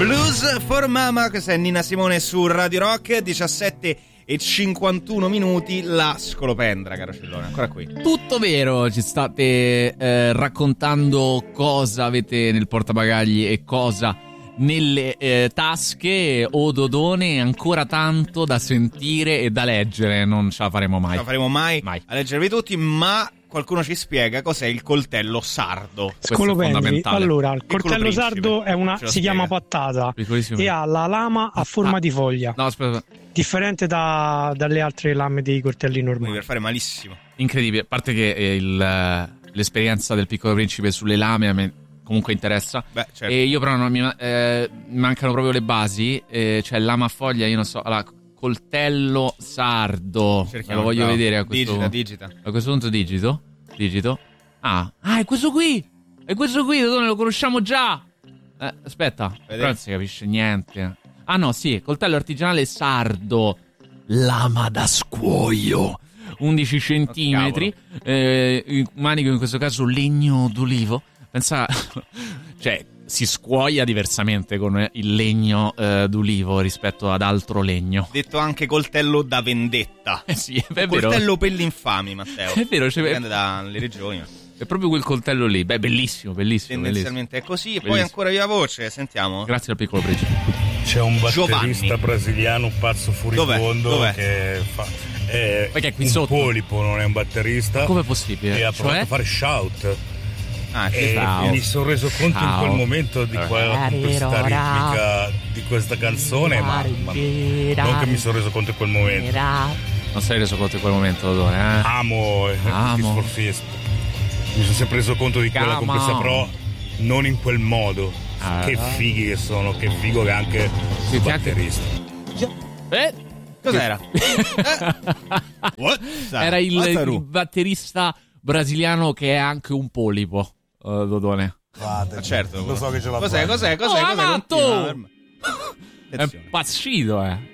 Blues for Mama, questa è Nina Simone su Radio Rock. 17:51 la scolopendra, caro Cellone, ancora qui. Tutto vero, ci state raccontando cosa avete nel portabagagli e cosa nelle tasche. O Dodone, ancora tanto da sentire e da leggere, non ce la faremo mai. Non ce la faremo mai a leggervi tutti, ma qualcuno ci spiega cos'è il coltello sardo. Scolopendri. Allora, il coltello sardo è si chiama pattata e ha la lama a forma di foglia. No, aspetta. Differente dalle altre lame dei coltelli normali. Per fare malissimo. Incredibile, a parte che l'esperienza del Piccolo Principe sulle lame a me comunque interessa. Beh, certo. E io però mi mancano proprio le basi, cioè lama a foglia, io non so, allora, coltello sardo. Cerchiamo, lo voglio vedere a questo digita. A questo punto digito. Ah, è questo qui, Dodone, lo conosciamo già. Aspetta, però non si capisce niente. Ah no, sì, coltello artigianale sardo, lama da scuoio, 11 centimetri, manico in questo caso legno d'olivo. Pensa, cioè si scuoia diversamente con il legno d'olivo rispetto ad altro legno. Detto anche coltello da vendetta. Sì, è vero. Coltello per gli infami, Matteo. È vero, dipende dalle regioni. È proprio quel coltello lì. Beh, bellissimo. Tendenzialmente è così. E poi ancora viva voce, sentiamo. Grazie al Piccolo Principe. C'è un batterista brasiliano, un pazzo furibondo. Dov'è? Che fa. Perché è qui un sotto. polipo, non è un batterista. Come è possibile? E ha provato a fare shout. E mi sono reso conto in quel momento di quella complessità ritmica di questa canzone, ma non che mi sono reso conto in quel momento. Non sei reso conto in quel momento, Dodone, Amo. Mi sono sempre reso conto di quella complessità, però non in quel modo. Che fighi che sono, che figo che è anche il batterista. Cos'era? Era il batterista brasiliano che è anche un polipo, Dodone. Certo. Lo so che ce l'ha. Cos'è? Matto! È impazzito,